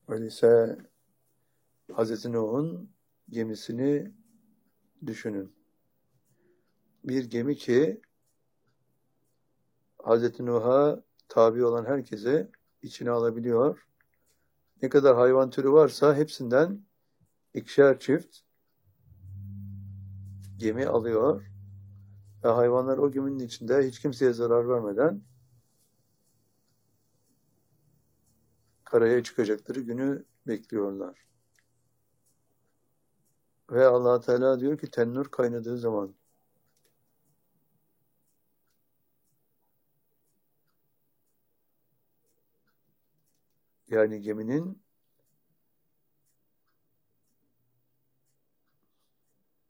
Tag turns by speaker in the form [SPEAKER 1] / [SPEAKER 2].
[SPEAKER 1] Öyleyse Hazreti Nuh'un gemisini düşünün. Bir gemi ki Hazreti Nuh'a tabi olan herkese içine alabiliyor. Ne kadar hayvan türü varsa hepsinden ikişer çift gemi alıyor. Ve hayvanlar o geminin içinde hiç kimseye zarar vermeden karaya çıkacakları günü bekliyorlar. Ve Allah Teala diyor ki tennur kaynadığı zaman, yani geminin